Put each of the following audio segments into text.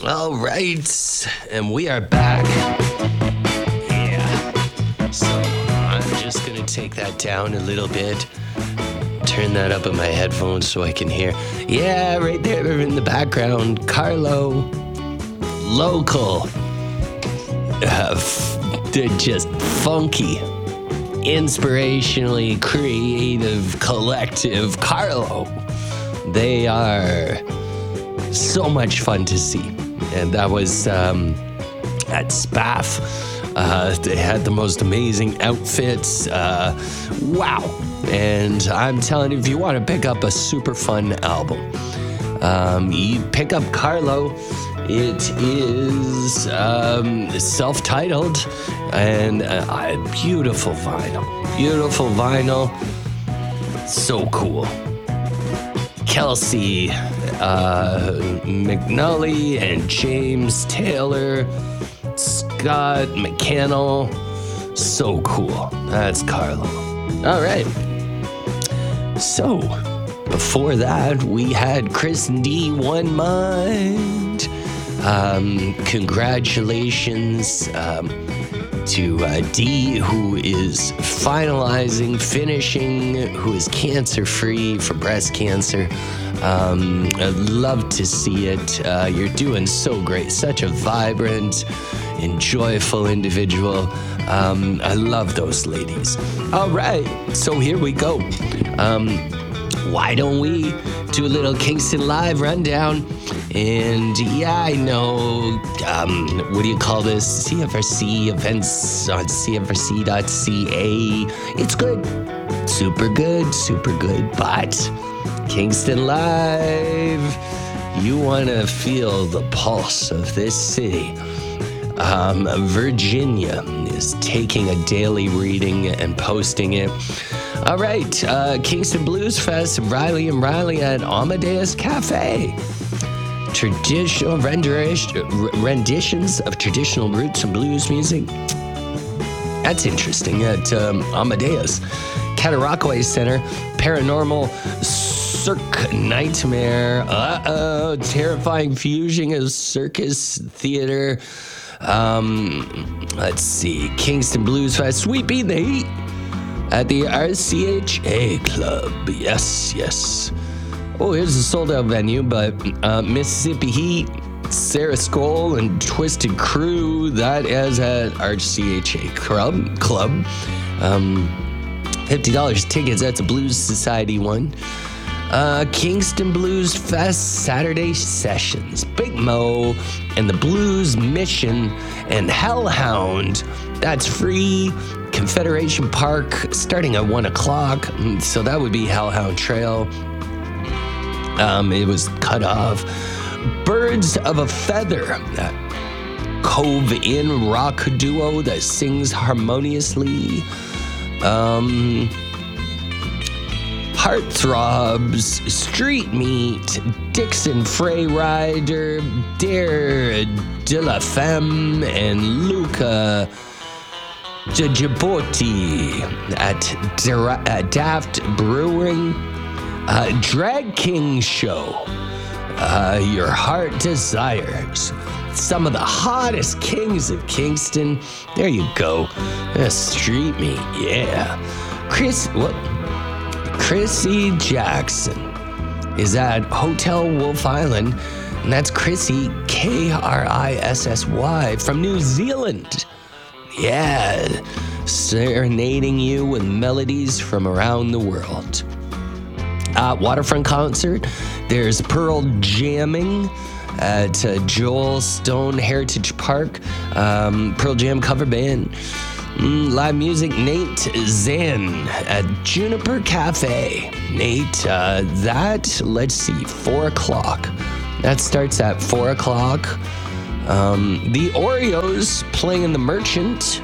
All right, and we are back. Yeah. So I'm just gonna take that down a little bit. Turn that up in my headphones so I can hear. Yeah, right there in the background, Carlo, local, just funky, inspirationally creative collective, Carlo. They are so much fun to see. And that was at SPAF. They had the most amazing outfits. Wow. And I'm telling you, if you want to pick up a super fun album, you pick up Carlo. It is self-titled and beautiful vinyl. Beautiful vinyl. So cool. Kelsey McNully and James Taylor, Scott McCannell. So cool. That's Carlo. All right. So, before that, we had Chris D. One Mind. Congratulations to D, who is finishing, who is cancer-free for breast cancer. I'd love to see it. You're doing so great. Such a vibrant and joyful individual. I love those ladies. All right, so here we go. Why don't we do a little Kingston Live rundown? And yeah, I know, what do you call this? CFRC events on CFRC.ca. It's good. Super good, super good. But Kingston Live, you want to feel the pulse of this city. Virginia is taking a daily reading and posting it. All right, Kingston Blues Fest, Riley and Riley at Amadeus Cafe. Traditional renditions of traditional roots and blues music. That's interesting. At Amadeus. Cataraqui Center, Paranormal Cirque Nightmare. Terrifying fusion of circus theater. Let's see. Kingston Blues Fest, Sweeping the Heat at the RCHA Club. Yes, yes. Oh, here's a sold-out venue, but Mississippi Heat, Sarah Skoll, and Twisted Crew, that is at RCHA Club. $50 tickets, that's a Blues Society one. Kingston Blues Fest Saturday Sessions, Big Mo and the Blues Mission and Hellhound. That's free. Confederation Park starting at 1 o'clock. So that would be Hellhound Trail. It was cut off. Birds of a Feather, Cove Inn rock duo that sings harmoniously. Heartthrobs, Street Meat, Dixon Frey Rider, Dare de la Femme, and Luca Djibouti at Daft Brewing. Drag King Show, Your Heart Desires. Some of the hottest kings of Kingston. There you go. Street Meat, yeah. Chrissy Jackson is at Hotel Wolf Island, and that's Chrissy, Krissy, from New Zealand. Yeah, serenading you with melodies from around the world. Waterfront concert, there's Pearl Jamming at Joel Stone Heritage Park. Pearl Jam cover band. Live music, Nate Zan at Juniper Cafe. Nate, let's see, 4 o'clock. That starts at 4 o'clock. The Oreos playing in the Merchant.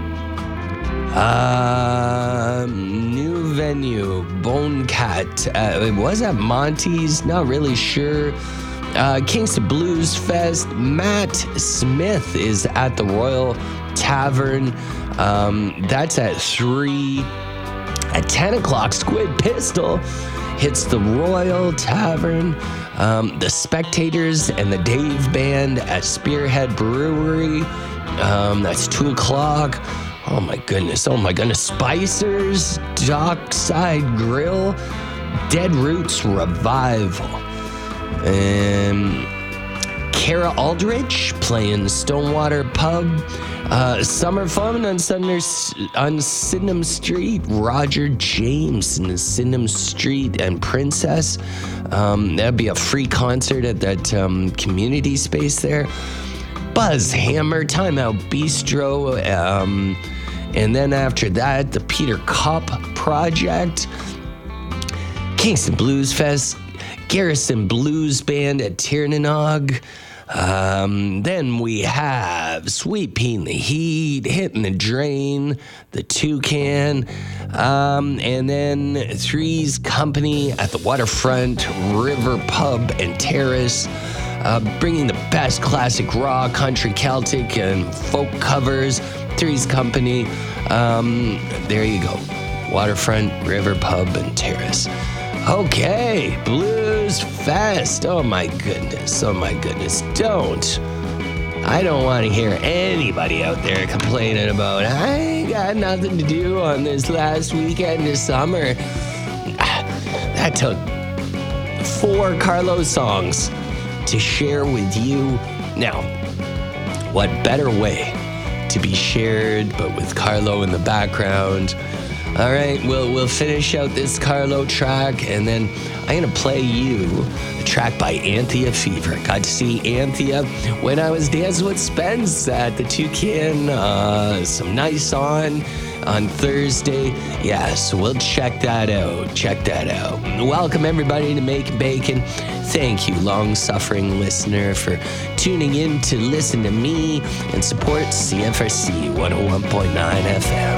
New venue, Bone Cat. It was at Monty's, not really sure. Kingston Blues Fest. Matt Smith is at the Royal Tavern. That's at 3. At 10 o'clock, Squid Pistol hits the Royal Tavern, the Spectators and the Dave Band at Spearhead Brewery. That's 2 o'clock. Oh my goodness. Spicer's Dockside Grill, Dead Roots Revival. And Kara Aldrich playing Stonewater Pub. Summer Fun on Sydenham Street. Roger James in Sydenham Street and Princess. That'd be a free concert at that community space there. Buzz Hammer, Timeout Bistro. And then after that, the Peter Kopp Project. Kingston Blues Fest. Garrison Blues Band at Tiernanog. Then we have Sweet Pea and the Heat, Hitting the Drain, the Toucan, and then Three's Company at the Waterfront River Pub and Terrace, bringing the best classic rock, country, Celtic, and folk covers. Three's Company, there you go, Waterfront River Pub and Terrace. Okay, Blues Fest. Oh my goodness. I don't want to hear anybody out there complaining about, I ain't got nothing to do on this last weekend of summer. That took 4 Carlo songs to share with you. Now, what better way to be shared but with Carlo in the background? All right, we'll finish out this Carlo track, and then I'm going to play you a track by Anthea Fever. Got to see Anthea when I was dancing with Spence at the Toucan. Some nice on Thursday. Yeah, so we'll check that out. Welcome, everybody, to Making Bacon. Thank you, long-suffering listener, for tuning in to listen to me and support CFRC 101.9 FM.